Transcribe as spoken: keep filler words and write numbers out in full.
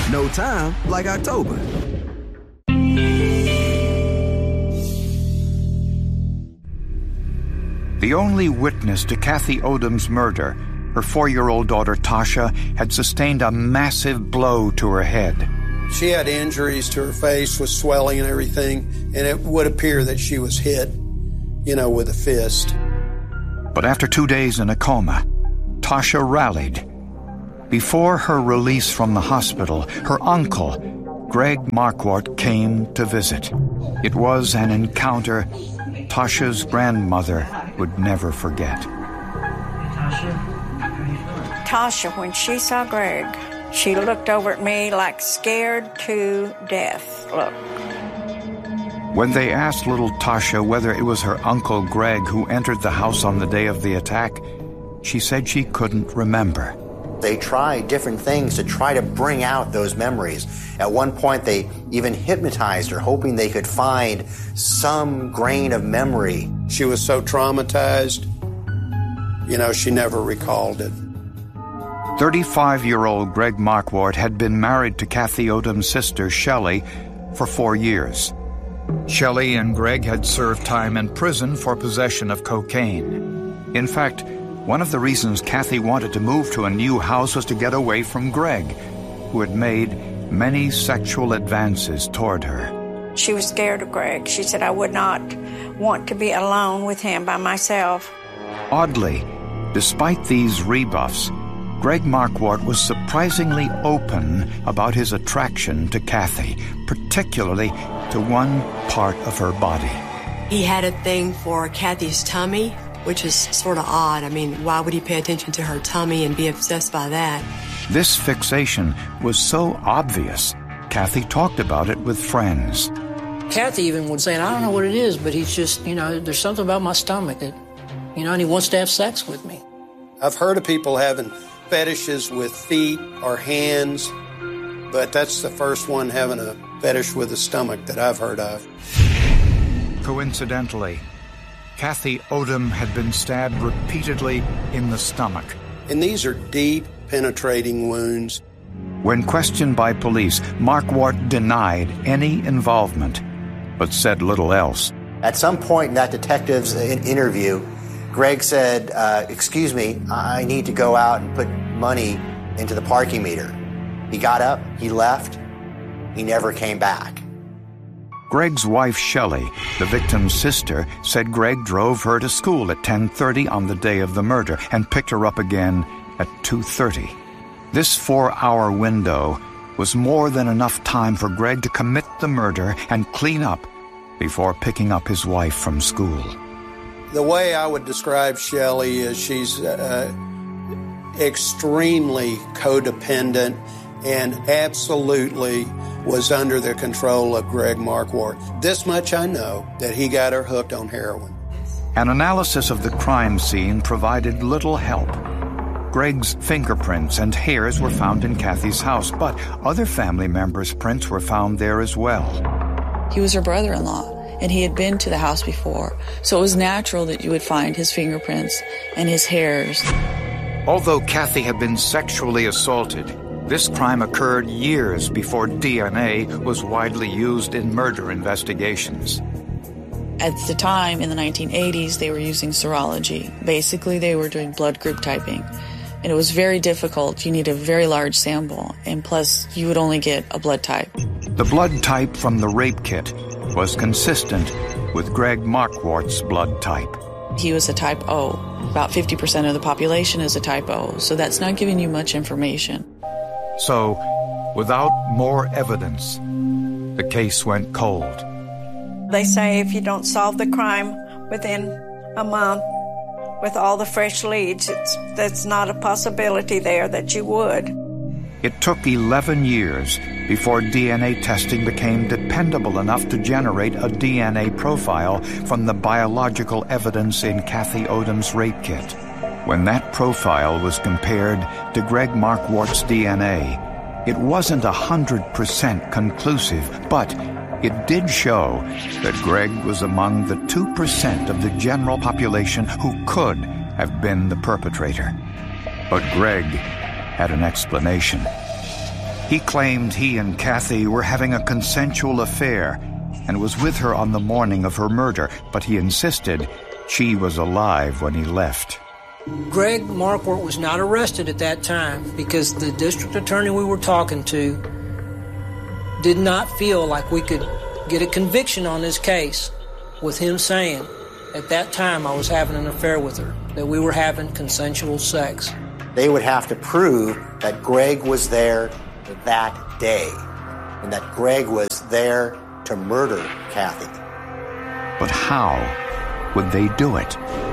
No time like October. The only witness to Kathy Odom's murder, her four-year-old daughter Tasha, had sustained a massive blow to her head. She had injuries to her face with swelling and everything, and it would appear that she was hit, you know, with a fist. But after two days in a coma, Tasha rallied. Before her release from the hospital, her uncle, Greg Marquardt, came to visit. It was an encounter Tasha's grandmother would never forget. Tasha, when she saw Greg, she looked over at me like scared to death. Look. When they asked little Tasha whether it was her uncle Greg who entered the house on the day of the attack, she said she couldn't remember. They tried different things to try to bring out those memories. At one point, they even hypnotized her, hoping they could find some grain of memory. She was so traumatized, you know, she never recalled it. thirty-five-year-old Greg Marquardt had been married to Kathy Odom's sister, Shelley, for four years. Shelley and Greg had served time in prison for possession of cocaine. In fact, one of the reasons Kathy wanted to move to a new house was to get away from Greg, who had made many sexual advances toward her. She was scared of Greg. She said, I would not want to be alone with him by myself. Oddly, despite these rebuffs, Greg Marquardt was surprisingly open about his attraction to Kathy, particularly to one part of her body. He had a thing for Kathy's tummy, which is sort of odd. I mean, why would he pay attention to her tummy and be obsessed by that? This fixation was so obvious, Kathy talked about it with friends. Kathy even would say, I don't know what it is, but he's just, you know, there's something about my stomach that, you know, and he wants to have sex with me. I've heard of people having fetishes with feet or hands, but that's the first one having a fetish with the stomach that I've heard of. Coincidentally, Kathy Odom had been stabbed repeatedly in the stomach. And these are deep, penetrating wounds. When questioned by police, Marquardt denied any involvement, but said little else. At some point in that detective's interview, Greg said, uh, excuse me, I need to go out and put money into the parking meter. He got up, he left, he never came back. Greg's wife, Shelley, the victim's sister, said Greg drove her to school at ten thirty on the day of the murder and picked her up again at two thirty. This four-hour window was more than enough time for Greg to commit the murder and clean up before picking up his wife from school. The way I would describe Shelley is she's uh, extremely codependent and absolutely was under the control of Greg Marquardt. This much I know, that he got her hooked on heroin. An analysis of the crime scene provided little help. Greg's fingerprints and hairs were found in Kathy's house, but other family members' prints were found there as well. He was her brother-in-law, and he had been to the house before, so it was natural that you would find his fingerprints and his hairs. Although Kathy had been sexually assaulted, this crime occurred years before D N A was widely used in murder investigations. At the time, in the nineteen eighties, they were using serology. Basically, they were doing blood group typing. And it was very difficult. You need a very large sample, and plus, you would only get a blood type. The blood type from the rape kit was consistent with Greg Marquardt's blood type. He was a type O. About fifty percent of the population is a type O, so that's not giving you much information. So, without more evidence, the case went cold. They say if you don't solve the crime within a month with all the fresh leads, it's, that's not a possibility there that you would. It took eleven years before D N A testing became dependable enough to generate a D N A profile from the biological evidence in Kathy Odom's rape kit. When that profile was compared to Greg Marquardt's D N A, it wasn't one hundred percent conclusive, but it did show that Greg was among the two percent of the general population who could have been the perpetrator. But Greg had an explanation. He claimed he and Kathy were having a consensual affair and was with her on the morning of her murder, but he insisted she was alive when he left. Greg Marquardt was not arrested at that time because the district attorney we were talking to did not feel like we could get a conviction on this case with him saying, at that time I was having an affair with her, that we were having consensual sex. They would have to prove that Greg was there that day and that Greg was there to murder Kathy. But how would they do it?